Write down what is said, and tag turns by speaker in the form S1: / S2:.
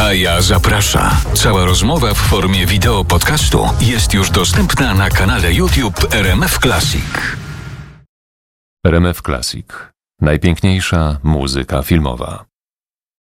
S1: A ja zaprasza. Cała rozmowa w formie wideo podcastu jest już dostępna na kanale YouTube RMF Classic.
S2: RMF Classic. Najpiękniejsza muzyka filmowa.